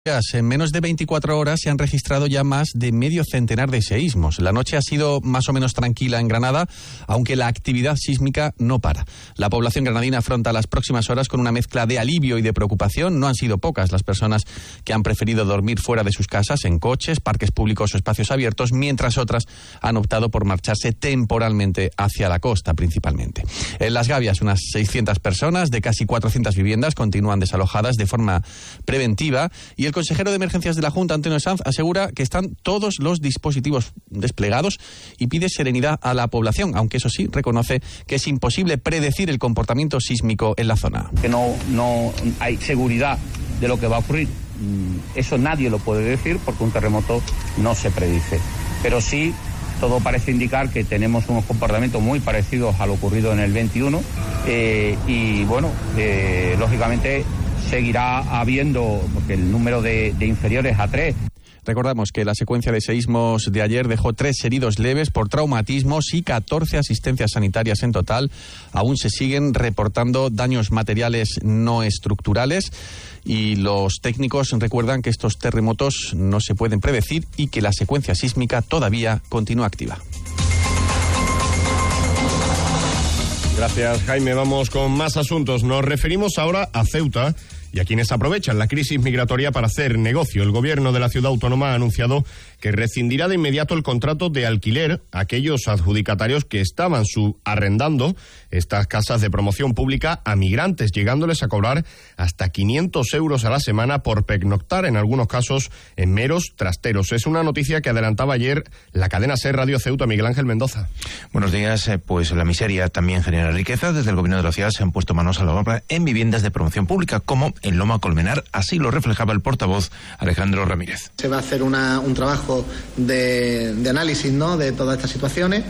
En menos de 24 horas se han registrado ya más de medio centenar de seísmos. La noche ha sido más o menos tranquila en Granada, aunque la actividad sísmica no para. La población granadina afronta las próximas horas con una mezcla de alivio y de preocupación. No han sido pocas las personas que han preferido dormir fuera de sus casas, en coches, parques públicos o espacios abiertos, mientras otras han optado por marcharse temporalmente hacia la costa, principalmente. En Las Gavias, unas 600 personas de casi 400 viviendas continúan desalojadas de forma preventiva, y el consejero de Emergencias de la Junta, Antonio Sanz, asegura que están todos los dispositivos desplegados y pide serenidad a la población, aunque eso sí, reconoce que es imposible predecir el comportamiento sísmico en la zona. Que no hay seguridad de lo que va a ocurrir. Eso nadie lo puede decir porque un terremoto no se predice. Pero sí, todo parece indicar que tenemos unos comportamientos muy parecidos a lo ocurrido en el 21 y bueno, lógicamente seguirá habiendo, porque el número de inferiores a 3. Recordamos que la secuencia de seísmos de ayer dejó 3 heridos leves por traumatismos y 14 asistencias sanitarias en total. Aún se siguen reportando daños materiales no estructurales y los técnicos recuerdan que estos terremotos no se pueden predecir y que la secuencia sísmica todavía continúa activa. Gracias, Jaime. Vamos con más asuntos. Nos referimos ahora a Ceuta y a quienes aprovechan la crisis migratoria para hacer negocio. El gobierno de la ciudad autónoma ha anunciado que rescindirá de inmediato el contrato de alquiler a aquellos adjudicatarios que estaban subarrendando estas casas de promoción pública a migrantes, llegándoles a cobrar hasta 500 euros a la semana por pernoctar, en algunos casos en meros trasteros. Es una noticia que adelantaba ayer la cadena SER Radio Ceuta. Miguel Ángel Mendoza. Buenos días. Pues la miseria también genera riqueza. Desde el gobierno de la ciudad se han puesto manos a la obra en viviendas de promoción pública, como en Loma Colmenar. Así lo reflejaba el portavoz Alejandro Ramírez. Se va a hacer un trabajo de análisis, ¿no?, de todas estas situaciones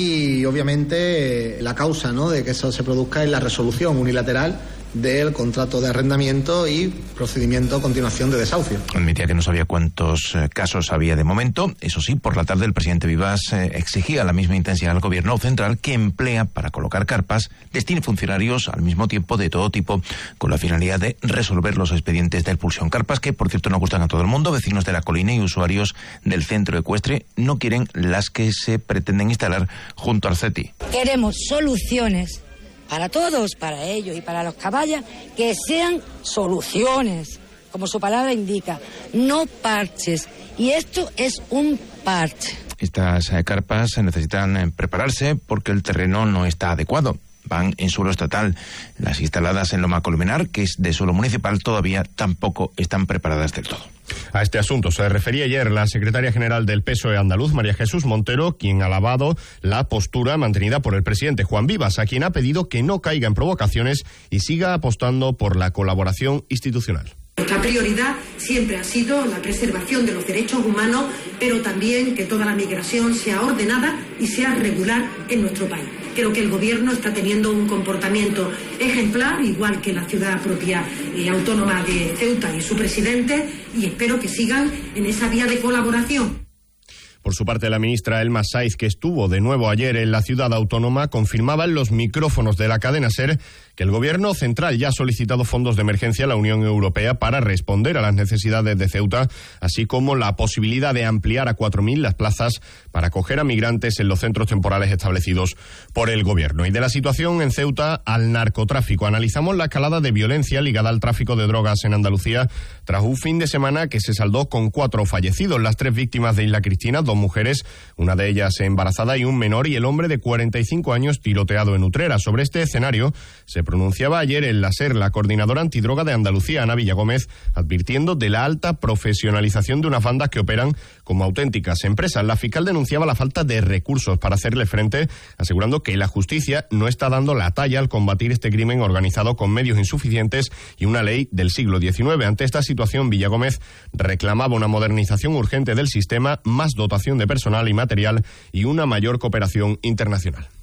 y obviamente la causa, ¿no?, de que eso se produzca es la resolución unilateral del contrato de arrendamiento y procedimiento a continuación de desahucio. Admitía que no sabía cuántos casos había de momento. Eso sí, por la tarde el presidente Vivas exigía la misma intensidad al gobierno central, que emplea para colocar carpas, destine funcionarios al mismo tiempo de todo tipo, con la finalidad de resolver los expedientes del Pulsión. Carpas que, por cierto, no gustan a todo el mundo. Vecinos de la colina y usuarios del centro ecuestre no quieren las que se pretenden instalar junto al CETI. Queremos soluciones para todos, para ellos y para los caballos, que sean soluciones, como su palabra indica, no parches. Y esto es un parche. Estas carpas necesitan prepararse porque el terreno no está adecuado. Van en suelo estatal. Las instaladas en Loma Colmenar, que es de suelo municipal, todavía tampoco están preparadas del todo. A este asunto se refería ayer la secretaria general del PSOE andaluz, María Jesús Montero, quien ha alabado la postura mantenida por el presidente Juan Vivas, a quien ha pedido que no caiga en provocaciones y siga apostando por la colaboración institucional. Nuestra prioridad siempre ha sido la preservación de los derechos humanos, pero también que toda la migración sea ordenada y sea regular en nuestro país. Creo que el gobierno está teniendo un comportamiento ejemplar, igual que la ciudad propia y autónoma de Ceuta y su presidente, y espero que sigan en esa vía de colaboración. Por su parte, la ministra Elma Saiz, que estuvo de nuevo ayer en la ciudad autónoma, confirmaba en los micrófonos de la cadena SER que el gobierno central ya ha solicitado fondos de emergencia a la Unión Europea para responder a las necesidades de Ceuta, así como la posibilidad de ampliar a 4.000 las plazas para acoger a migrantes en los centros temporales establecidos por el gobierno. Y de la situación en Ceuta al narcotráfico. Analizamos la escalada de violencia ligada al tráfico de drogas en Andalucía tras un fin de semana que se saldó con 4 fallecidos. Las 3 víctimas de Isla Cristina, 2 mujeres, una de ellas embarazada y un menor, y el hombre de 45 años tiroteado en Utrera. Sobre este escenario se pronunciaba ayer en la SER la coordinadora antidroga de Andalucía, Ana Villagómez, advirtiendo de la alta profesionalización de unas bandas que operan como auténticas empresas. La fiscal denunciaba la falta de recursos para hacerle frente, asegurando que la justicia no está dando la talla al combatir este crimen organizado con medios insuficientes y una ley del siglo XIX. Ante esta situación, Villagómez reclamaba una modernización urgente del sistema, más dotación de personal y material y una mayor cooperación internacional.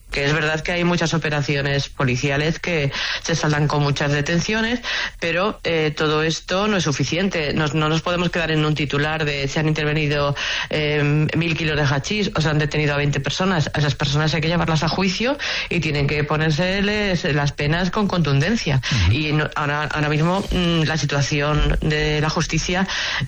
Que es verdad que hay muchas operaciones policiales que se saldan con muchas detenciones, pero todo esto no es suficiente. No nos podemos quedar en un titular de se han intervenido 1.000 kilos de hachís o se han detenido a 20 personas. A esas personas hay que llevarlas a juicio y tienen que ponérseles las penas con contundencia. Y ahora mismo la situación de la justicia